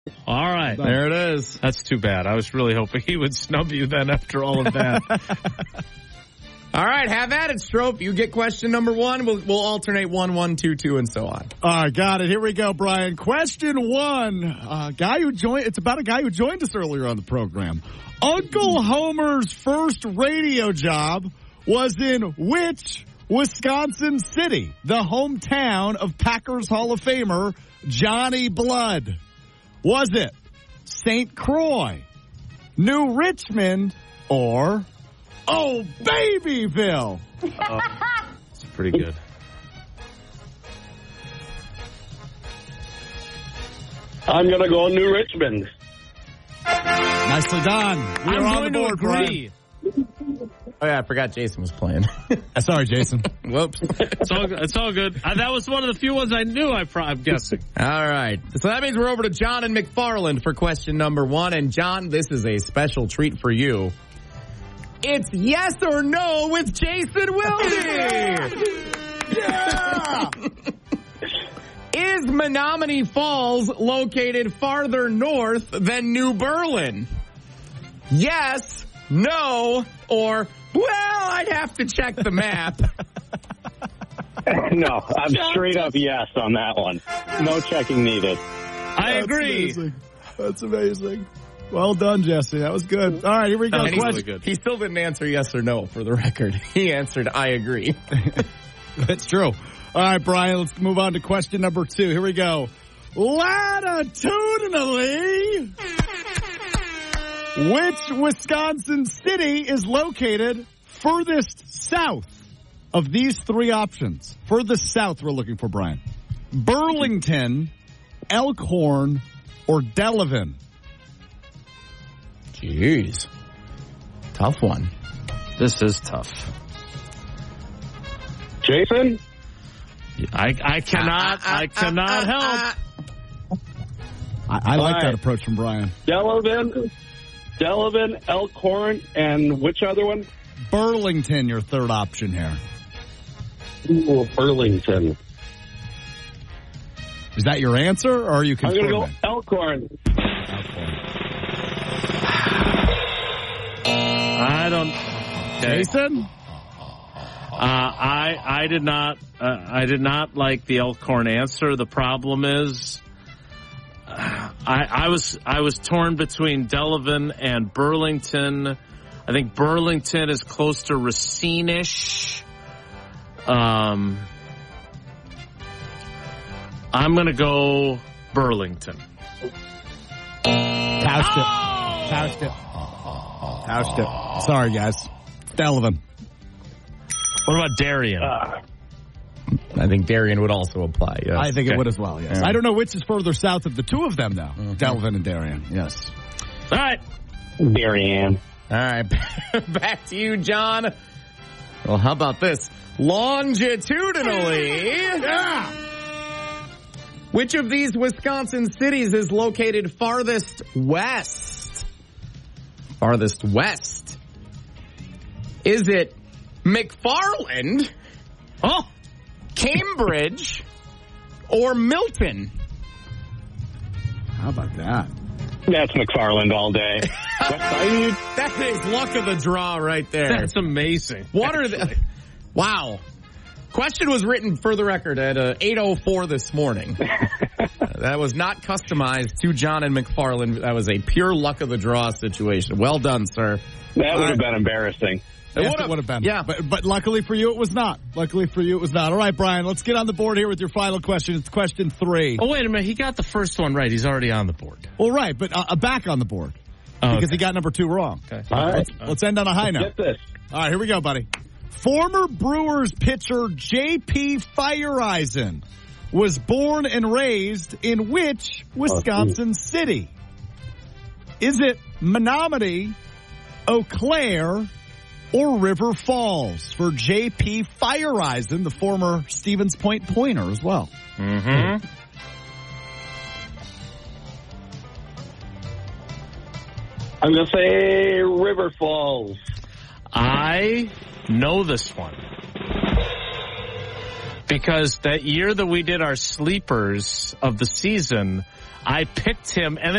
All right. There it is. That's too bad. I was really hoping he would snub you then after all of that. All right, have at it, Strope. You get question number one. We'll alternate 1, 1, 2, 2, and so on. All right, got it. Here we go, Brian. Question one. It's about a guy who joined us earlier on the program. Uncle Homer's first radio job was in which Wisconsin city? The hometown of Packers Hall of Famer Johnny Blood. Was it St. Croix, New Richmond, or Babyville? It's pretty good. I'm going to go New Richmond. Nicely done. We're on the board, Brian. Oh, yeah, I forgot Jason was playing. Sorry, Jason. Whoops. It's all good. That was one of the few ones I knew, I'm guessing. All right. So that means we're over to John and McFarland for question number one. And, John, this is a special treat for you. It's yes or no with Jason Wilde. Yeah! Is Menominee Falls located farther north than New Berlin? Yes, no, or, well, I'd have to check the map. No, I'm straight up yes on that one. No checking needed. I agree. Amazing. That's amazing. Well done, Jesse. That was good. All right, here we go. Really good. He still didn't answer yes or no for the record. He answered, I agree. That's true. All right, Brian, let's move on to question number two. Here we go. Latitudinally, which Wisconsin city is located furthest south of these three options? Furthest south we're looking for, Brian. Burlington, Elkhorn, or Delavan? Jeez. Tough one. This is tough. Jason? I cannot help. I like right. that approach from Brian. Delavan, Elkhorn, and which other one? Burlington, your third option here. Ooh, Burlington. Is that your answer, or are you I'm confirming? going to go Elkhorn. I don't. Jason? I did not like the Elkhorn answer. The problem is, I was torn between Delavan and Burlington. I think Burlington is close to Racine-ish. I'm gonna go Burlington. Couched it. Sorry, guys. Delavan. What about Darien? I think Darien would also apply, yes. I think it would as well, yes. Yeah. I don't know which is further south of the two of them, though. Mm-hmm. Delavan and Darien, yes. All right. Darien. All right. Back to you, John. Well, how about this? Longitudinally. Yeah! Which of these Wisconsin cities is located farthest west? Farthest west. Is it McFarland, Cambridge, or Milton? How about that? That's McFarland all day. That is luck of the draw right there. That's amazing. What are the... Wow. Question was written, for the record, at 8:04 this morning. That was not customized to John and McFarland. That was a pure luck of the draw situation. Well done, sir. That would have been embarrassing. It would have been. Yeah. But luckily for you, it was not. All right, Brian, let's get on the board here with your final question. It's question 3. Oh, wait a minute. He got the first one right. He's already on the board. Well, right, but back on the board. Because he got number 2 wrong. Okay. All right. Let's end on a high note. Get this. All right, here we go, buddy. Former Brewers pitcher J.P. Feyereisen was born and raised in which Wisconsin city? Is it Menominee, Eau Claire, or River Falls? For J.P. Feyereisen, the former Stevens Point Pointer as well. Mm-hmm. I'm going to say River Falls. I know this one. Because that year that we did our sleepers of the season, I picked him, and